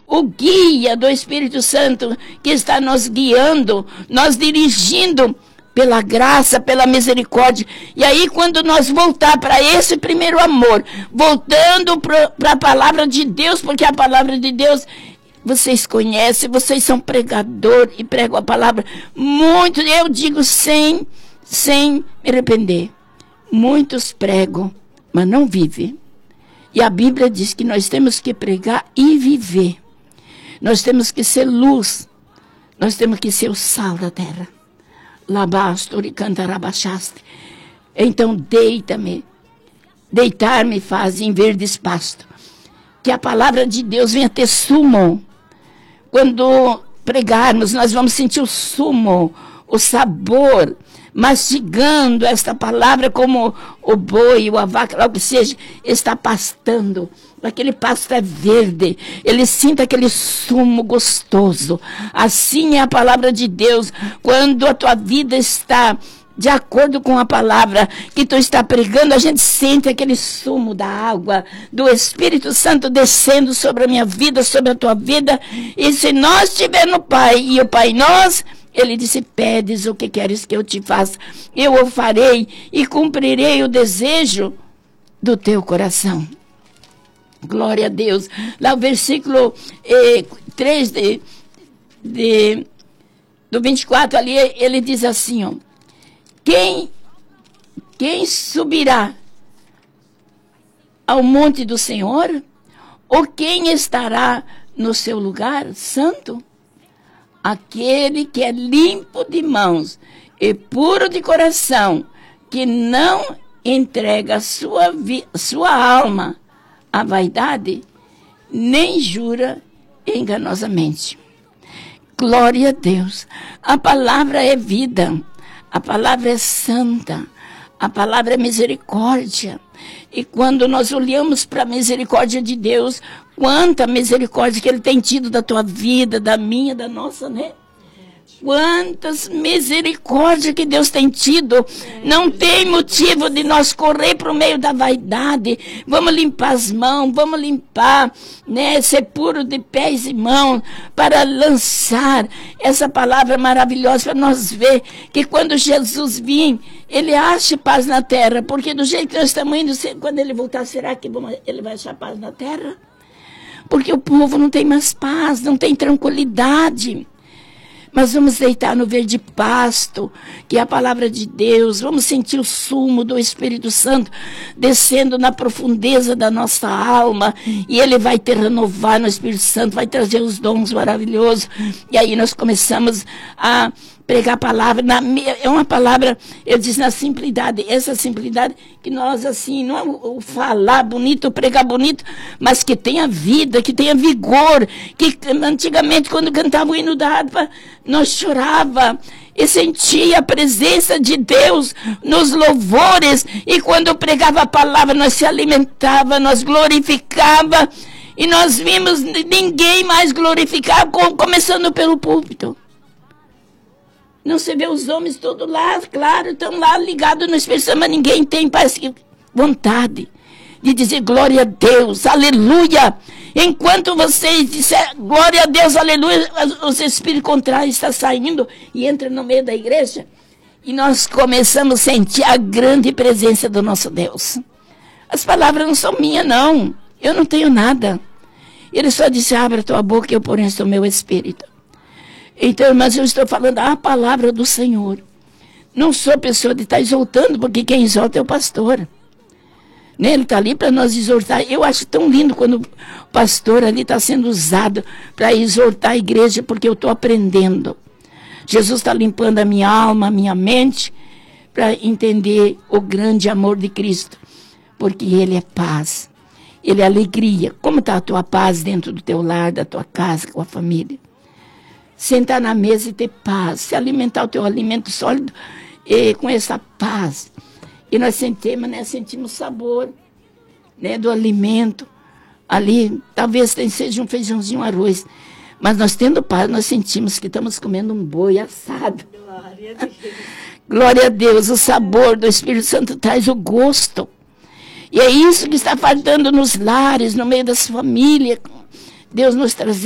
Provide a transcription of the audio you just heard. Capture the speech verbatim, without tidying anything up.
o guia do Espírito Santo que está nos guiando, nos dirigindo pela graça, pela misericórdia. E aí, quando nós voltar para esse primeiro amor, voltando para a palavra de Deus, porque a palavra de Deus, vocês conhecem, vocês são pregador e pregam a palavra muito, eu digo sem, sem me arrepender. Muitos pregam, mas não vivem. E a Bíblia diz que nós temos que pregar e viver. Nós temos que ser luz. Nós temos que ser o sal da terra. Labastori cantarabachaste. Então deita-me. Deitar-me faz em verdes pastos. Que a palavra de Deus venha ter sumo. Quando pregarmos, nós vamos sentir o sumo, o sabor, mastigando esta palavra como o boi, ou a vaca, o que seja, está pastando. Aquele pasto é verde, ele sinta aquele sumo gostoso. Assim é a palavra de Deus. Quando a tua vida está de acordo com a palavra que tu está pregando, a gente sente aquele sumo da água, do Espírito Santo descendo sobre a minha vida, sobre a tua vida. E se nós estivermos no Pai, e o Pai nós, ele disse, pedes o que queres que eu te faça, eu o farei e cumprirei o desejo do teu coração. Glória a Deus. Lá o versículo eh, três de, de, do vinte e quatro ali, ele diz assim, ó, quem, quem subirá ao monte do Senhor? Ou quem estará no seu lugar santo? Aquele que é limpo de mãos e puro de coração, que não entrega a sua, sua alma à vaidade, nem jura enganosamente. Glória a Deus. A palavra é vida, a palavra é santa, a palavra é misericórdia. E quando nós olhamos para a misericórdia de Deus, quanta misericórdia que Ele tem tido da tua vida, da minha, da nossa, né? Quantas misericórdias que Deus tem tido. Não tem motivo de nós correr para o meio da vaidade. Vamos limpar as mãos, vamos limpar, né? Ser puro de pés e mãos, para lançar essa palavra maravilhosa, para nós ver que quando Jesus vir, Ele ache paz na terra. Porque do jeito que nós estamos indo, quando Ele voltar, será que Ele vai achar paz na terra? Porque o povo não tem mais paz, não tem tranquilidade. Mas vamos deitar no verde pasto, que é a palavra de Deus. Vamos sentir o sumo do Espírito Santo descendo na profundeza da nossa alma. E Ele vai te renovar no Espírito Santo, vai trazer os dons maravilhosos. E aí nós começamos a pregar a palavra. Na, é uma palavra, eu disse, na simplicidade. Essa simplicidade que nós, assim, não é o falar bonito, o pregar bonito, mas que tenha vida, que tenha vigor. Que antigamente, quando cantava o hino da harpa, nós chorava e sentia a presença de Deus nos louvores. E quando pregava a palavra, nós se alimentava, nós glorificava. E nós vimos ninguém mais glorificar, começando pelo púlpito. Não se vê os homens todos lá, claro, estão lá ligados no Espírito Santo, mas ninguém tem, parece que, vontade de dizer glória a Deus, aleluia. Enquanto vocês disserem glória a Deus, aleluia, os espíritos contrários estão saindo e entram no meio da igreja. E nós começamos a sentir a grande presença do nosso Deus. As palavras não são minhas, não. Eu não tenho nada. Ele só disse, abra a tua boca e eu porei o meu espírito. Então, mas eu estou falando a palavra do Senhor. Não sou pessoa de estar exaltando, porque quem exalta é o pastor. Né? Ele está ali para nos exortar. Eu acho tão lindo quando o pastor ali está sendo usado para exortar a igreja, porque eu estou aprendendo. Jesus está limpando a minha alma, a minha mente, para entender o grande amor de Cristo. Porque Ele é paz, Ele é alegria. Como está a tua paz dentro do teu lar, da tua casa, com a família? Sentar na mesa e ter paz, se alimentar o teu alimento sólido e, com essa paz. E nós sentimos, né, sentimos sabor, né, do alimento. Ali, talvez seja um feijãozinho, um arroz. Mas nós tendo paz, nós sentimos que estamos comendo um boi assado. Glória a Deus. Glória a Deus, o sabor do Espírito Santo traz o gosto. E é isso que está faltando nos lares, no meio das famílias. Deus nos traz